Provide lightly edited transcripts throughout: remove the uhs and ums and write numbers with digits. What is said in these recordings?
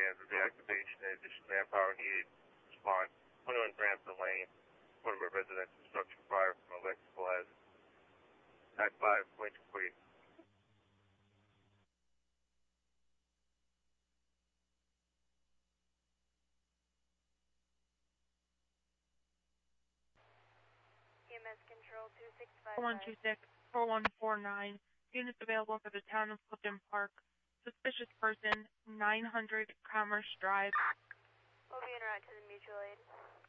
plans of the activation and additional manpower needed to respond. 21 Brampton Lane, one of our residents structure fire from electrical hazard. Act 5, point complete. EMS control 4126, 4149. Units available for the town of Clifton Park. Suspicious person, 900 Commerce Drive. We'll be en route to the mutual aid.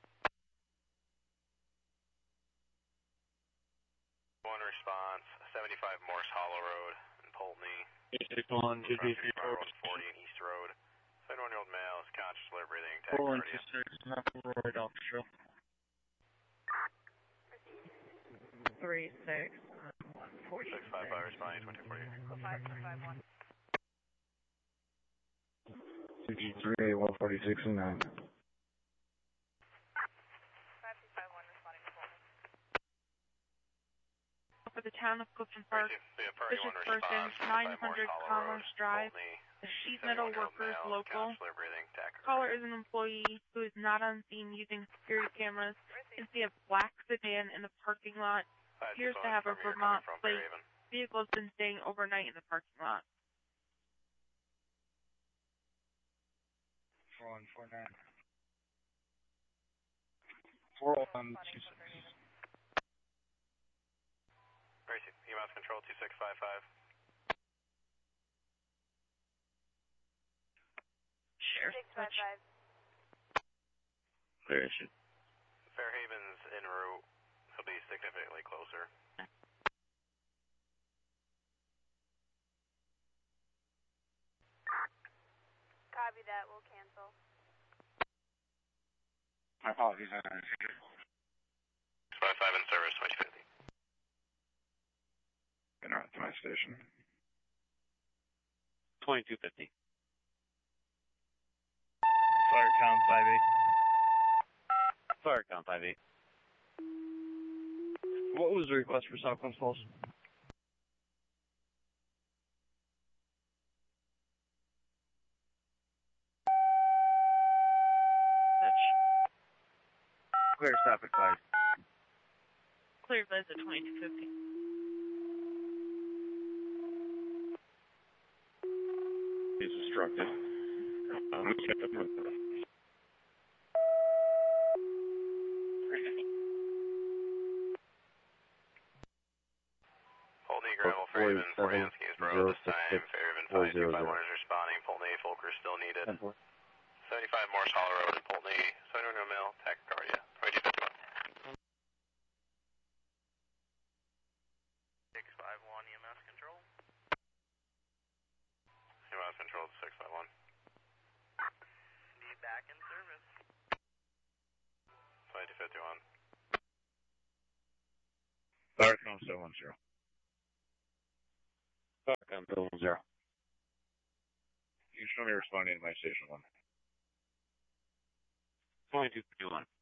One response, 75 Morse Hollow Road in Polteny. 6-1, 233, 140 in East Road. 71-year-old male is conscious, alert, breathing, tachycardia. 4126, McElroy, Officer. 36, 40. 655 responding, 2248. 5251. 63, 146 and 9. 5251 responding to Fulton. For the town of Clifton Park. Suspicious Suspicious person, 900 Commerce Drive. A sheet metal workers local. Caller is an employee who is not on scene using security cameras. Can see a black sedan in the parking lot. Appears to have a Vermont plate. Vehicle has been staying overnight in the parking lot. 4149. 4126. Gracie, EMS control 2655. Sheriff. 655. Clear issue. Fairhaven's en route. He'll be significantly closer. Copy that, we'll cancel. My apologies, I 655 in service, 2050. En route to my station. 2250. Firecom 58. Firecom 58. What was the request for Southwest Pulse? Clear stop at 5. Clear visit 2250. He's instructed. Polteny, Gravel, Fairhaven, Foransky's Road this time. Fairhaven 5251 is responding. Polteny, Folker still needed. 75 Morse Hollow Road in Polteny. 71-year-old male, tachycardia. 2251. 651 EMS control. EMS control to 651. Be back in service. 2251. Firecom 710. Firecom 710. You can show me responding to my station 1. 2251.